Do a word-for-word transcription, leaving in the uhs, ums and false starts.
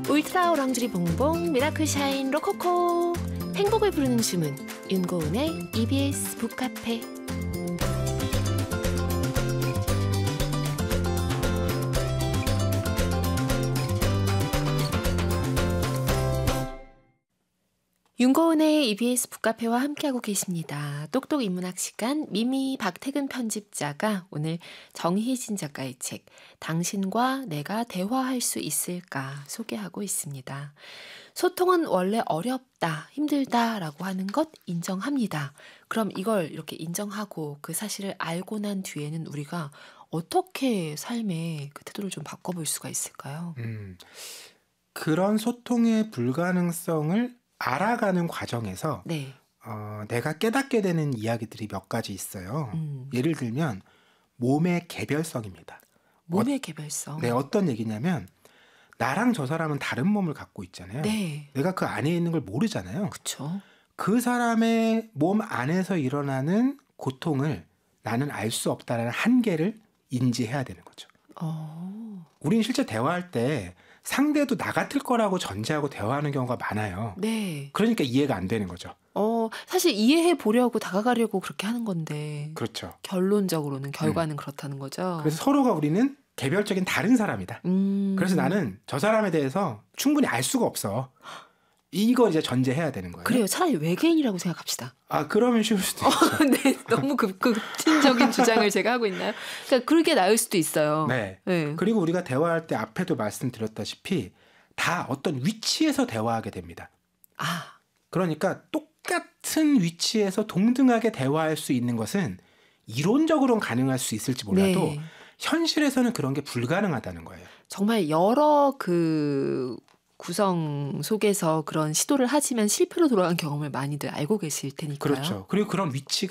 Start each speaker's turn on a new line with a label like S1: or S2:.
S1: 울트라 오랑주리 봉봉 미라클 샤인 로코코 행복을 부르는 주문 윤고은의 이비에스 북카페. 윤고은의 이비에스 북카페와 함께하고 계십니다. 똑똑 인문학 시간 미미 박태근 편집자가 오늘 정희진 작가의 책 당신과 내가 대화할 수 있을까 소개하고 있습니다. 소통은 원래 어렵다, 힘들다라고 하는 것 인정합니다. 그럼 이걸 이렇게 인정하고 그 사실을 알고 난 뒤에는 우리가 어떻게 삶의 그 태도를 좀 바꿔볼 수가 있을까요?
S2: 음, 그런 소통의 불가능성을 알아가는 과정에서
S1: 네.
S2: 어, 내가 깨닫게 되는 이야기들이 몇 가지 있어요.
S1: 음.
S2: 예를 들면 몸의 개별성입니다.
S1: 몸의
S2: 어,
S1: 개별성.
S2: 네, 어떤 얘기냐면 나랑 저 사람은 다른 몸을 갖고 있잖아요.
S1: 네.
S2: 내가 그 안에 있는 걸 모르잖아요.
S1: 그렇죠.
S2: 그 사람의 몸 안에서 일어나는 고통을 나는 알 수 없다는 한계를 인지해야 되는 거죠.
S1: 어.
S2: 우린 실제 대화할 때 상대도 나 같을 거라고 전제하고 대화하는 경우가 많아요.
S1: 네.
S2: 그러니까 이해가 안 되는 거죠.
S1: 어, 사실 이해해 보려고 다가가려고 그렇게 하는 건데.
S2: 그렇죠.
S1: 결론적으로는 결과는 음. 그렇다는 거죠.
S2: 그래서 서로가 우리는 개별적인 다른 사람이다.
S1: 음.
S2: 그래서 나는 저 사람에 대해서 충분히 알 수가 없어. 이거 이제 전제해야 되는 거예요.
S1: 그래요. 차라리 외계인이라고 생각합시다.
S2: 아, 그러면 쉬울 수도 있죠.
S1: 어, 네, 너무 급, 급진적인 주장을 제가 하고 있나요? 그러니까 그렇게 나을 수도 있어요.
S2: 네.
S1: 네.
S2: 그리고 우리가 대화할 때 앞에도 말씀드렸다시피 다 어떤 위치에서 대화하게 됩니다.
S1: 아.
S2: 그러니까 똑같은 위치에서 동등하게 대화할 수 있는 것은 이론적으로는 가능할 수 있을지 몰라도
S1: 네.
S2: 현실에서는 그런 게 불가능하다는 거예요.
S1: 정말 여러 그 구성 속에서 그런 시도를 하지만 실패로 돌아간 경험을 많이들 알고 계실 테니까요.
S2: 그렇죠. 그리고 그런 위치가